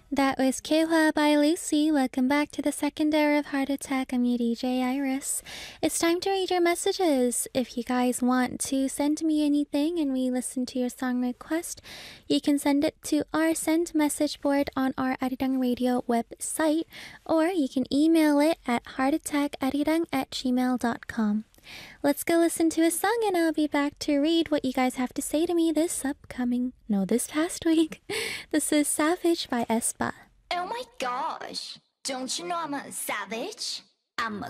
That was Kayla by Lucy. Welcome back to the second hour of Heart Attack. I'm your DJ Iris. It's time to read your messages. If you guys want to send me anything and we listen to your song request, you can send it to our send message board on our Arirang Radio website, or you can email it at heartattackarirang@gmail.com. Let's go listen to a song and I'll be back to read what you guys have to say to me this past week. This is Savage by aespa. Oh my gosh, don't you know I'm a savage? I'm a